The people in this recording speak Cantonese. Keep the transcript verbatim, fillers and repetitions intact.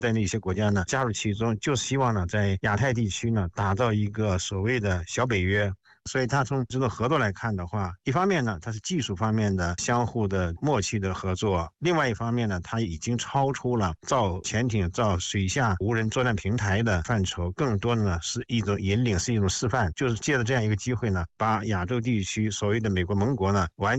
在那些国家呢加入其中，就希望呢在亚太地区呢打造一个所谓的小北约。所以它从这个合作来看的话，一方面呢，它是技术方面的相互的默契的合作；另外一方面呢，它已经超出了造潜艇、造水下无人作战平台的范畴，更多的呢是一种引领，是一种示范，就是借着这样一个机会呢，把亚洲地区所谓的美国盟国呢，完